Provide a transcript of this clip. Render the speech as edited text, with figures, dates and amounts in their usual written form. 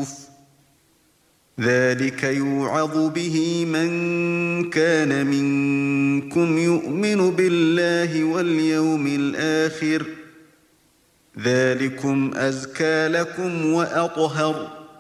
ذلك يوعظ به من كان منكم يؤمن بالله واليوم الآخر ذلكم أزكى لكم وأطهر